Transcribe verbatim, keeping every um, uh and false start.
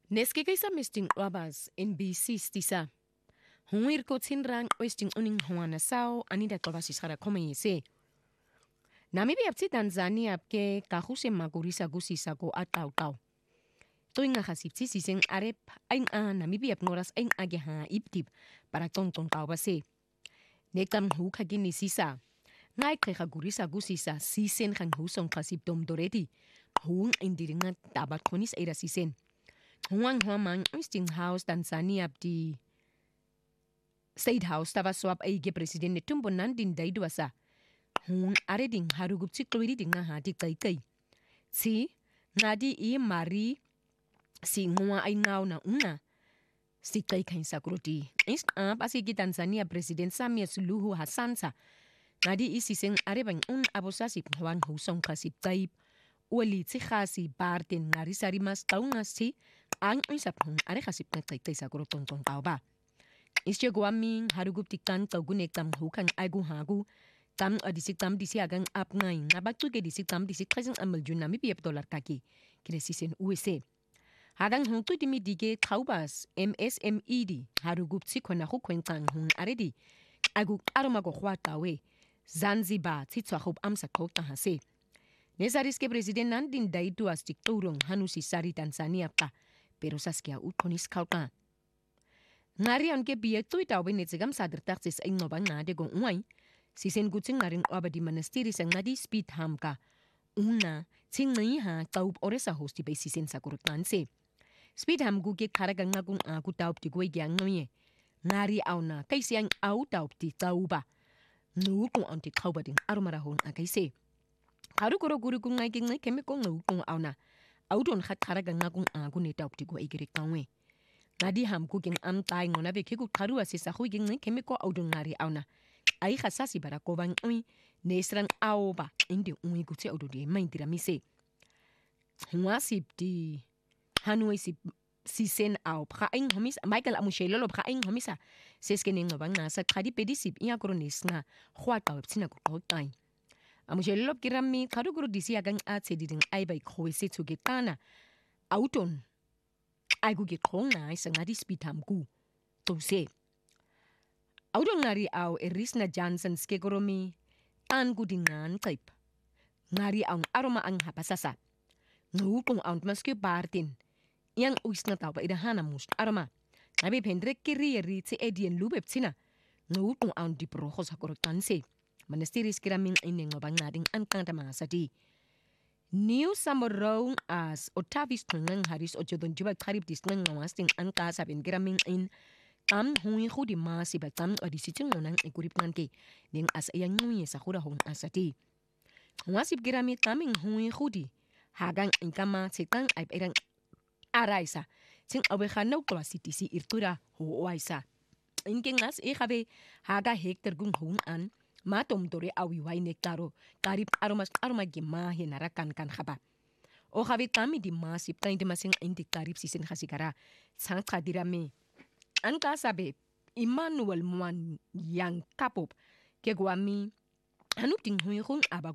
Neskikisa misting wabas N B C stisa. Hungir ko tinrang westing uning huana sao anida tlobas isara komeyese. Namibia pti Tanzania pke kahuse magurisa gusisa ko atau tau. Toy nga hasipti siseng arep aing a Namibia pnoras aing ageha iptip para tonton tau base. Nekam hu kagini sisa. Ngai kaya gurisa gusisa sisen kang husong kasip dom doreti. Hung indiringan tabat konis era sisen. Huang huamang Westing House Tanzania di State House tava swap aige presiden ne tumbo nandin daiduasa. Hung areding harugup siklwiri dinga hati kai kai. Si ngadi i mari si ngua ay ngau na una. Si kai kai sakroti. Is up asigi Tanzania Presiden Samia Suluhu Hassansa. Ngadi isi sing arebang un abosasip huang husong kasip taib. Wali tsikasi barten ngarisari mas taungas si ang isap hung are kasip na kai kai sakroton tong tao ba. Isya guaming harugup tikan tagunek tam hukang agu hagu. Tam adisik tam disi agang ap ngay. Nabagtu ke disik tam disik kasing amal jun nami piep dolar kaki. Kiresisen U S A. Hagang hung tu dimi dige taubas M S M E D harugup tsikona hukwentang hung aredi. Agu aromago hua tawe. Zanzibar titswahub amsa kota hase. Nesariske presiden nandin daitu astik turung hanusi sari Tanzania pa. Pero saskia utkonis kauta. Ngari anke biya tu itaw binitsigam sadr taksis ay ngobang ngade gong uway. Sisen gutsing ngaring oba di manastiri sang ngadi speed ham ka. Una, ting ngayi ha taub oresa hosti bay sisen sa kurutanse. Speed ham guge karagang ngagong aku taub di guwe gyang ngayi. Ngari aw na kay siyang aw taub di tauba. Ngu kung ang ti tauba ding arumarahon akay se. Karu kuro guru kung ngay ngay kemi kong ngu kung aw na. Aw don khat karagang ngagong aku ne taub di guwe igirik kangwe. Ngadi ham kuking am tay ngona be kiku karu asisa huiging ngay kemi ko aw don ngari aw na. Ay khasasi bara kobang ui nesrang aw ba indi ui gutsi aw do di maintira mise. Huasip di hanui sip sisen aw praing homis Michael amushelo lo praing homisa seskening ngobang nasa khadi pedisip iya kronis nga khwa taw tsina ko tay. Amushelo kirami karu guru disi agang atse diding ay bay khwese tsugetana auton ay guget kong na isang ngadi spitam ku to se. Auton ngari aw erisna Johnson skegoromi tan gudingan type. Ngari ang aroma ang hapasasa. Ngukong ang maske bartin. Yang uis na tao ba idahana must aroma. Nabi pendrek kiri eri tse edien lubeb tsina. Ngukong ang diproho sa korotanse. Manastiris kiraming ineng ngobang ngading angkanta mga sadi. New Samorong as Otavis tungang haris o jodon jibag karib disngang ngawasting angka sabin kiraming in am hui hudi masi batam o disiting nonang ikurip nganke ning as ayang nguye sa hurahong asati. Wasip girami kaming hui hudi hagang ingkama sitang ay perang araisa sing aweha no klasiti si irtura huwaisa. Inking as ikabe haga hektar gung hung an matom dore awi wai nektaro karip aromas aroma gema hinarakan kan haba. O habe tami di masip tayo di masing indik karip sisin hasigara sang kadirame. Anka sabe Emmanuel Mwan yang kapop ke guami hanuting huyung abag